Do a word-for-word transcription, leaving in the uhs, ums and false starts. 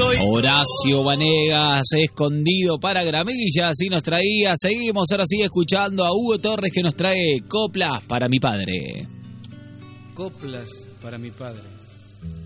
Horacio Vanegas, escondido para Gramilla, así nos traía. Seguimos ahora sí escuchando a Hugo Torres, que nos trae coplas para mi padre. Coplas para mi padre.